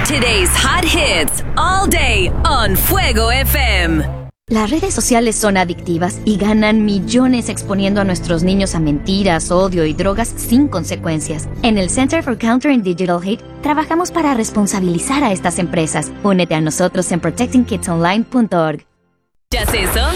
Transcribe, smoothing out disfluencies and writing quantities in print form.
Today's hot hits all day on Fuego FM. Las redes sociales son adictivas y ganan millones exponiendo a nuestros niños a mentiras, odio y drogas sin consecuencias. En el Center for Countering Digital Hate trabajamos para responsabilizar a estas empresas. Únete a nosotros en protectingkidsonline.org. ¿Ya es eso?